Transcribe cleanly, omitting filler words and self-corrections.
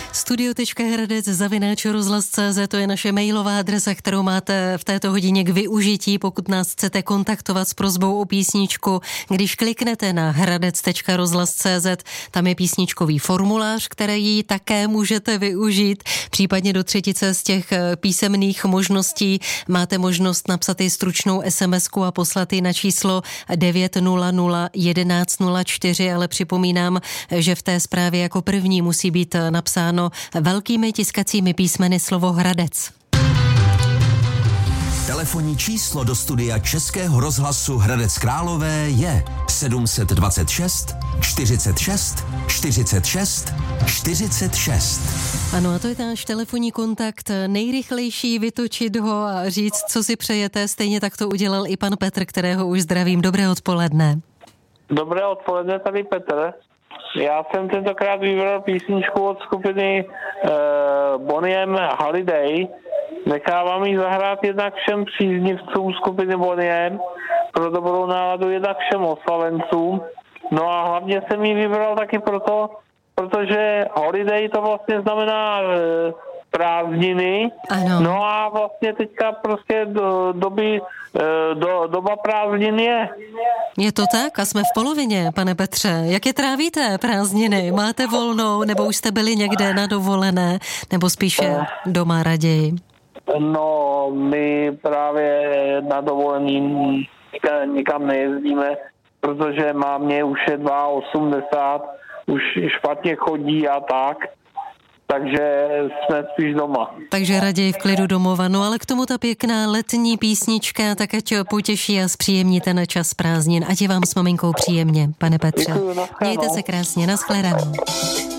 studio.hradec@rozhlas.cz, to je naše mailová adresa, kterou máte v této hodině k využití, pokud nás chcete kontaktovat s prosbou o písničku. Když kliknete na hradec.rozhlas.cz, tam je písničkový formulář, který také můžete využít. Případně do třetice z těch písemných možností máte možnost napsat i stručnou SMS-ku a poslat ji na číslo 900 1104, ale připomínám, že v té zprávě jako první musí být napsáno velkými tiskacími písmeny slovo Hradec. Telefonní číslo do studia Českého rozhlasu Hradec Králové je 726 46 46 46. Ano, a to je náš telefonní kontakt, nejrychlejší vytočit ho a říct, co si přejete. Stejně tak to udělal i pan Petr, kterého už zdravím. Dobré odpoledne. Dobré odpoledne, tady Petr. Já jsem tentokrát vybral písničku od skupiny Boney M. Holiday. Nechávám ji zahrát jednak všem příznivcům skupiny Boney M. Pro dobrou náladu jednak všem oslavencům. No a hlavně jsem ji vybral taky proto, protože Holiday to vlastně znamená prázdniny. Ano. No a vlastně teďka prostě doba prázdnin je. Je to tak? A jsme v polovině, pane Petře. Jak je trávíte prázdniny? Máte volnou, nebo už jste byli někde na dovolené, nebo spíše doma raději? No, my právě na dovolený nikam nejezdíme, protože mámě už je 82, už špatně chodí a tak. Takže jsme spíš doma. Takže raději v klidu domova. No ale k tomu ta pěkná letní písnička, tak ať potěší a zpříjemní ten čas prázdnin. Ať je vám s maminkou příjemně, pane Petře. Děkuju, Mějte se krásně, nashledanou.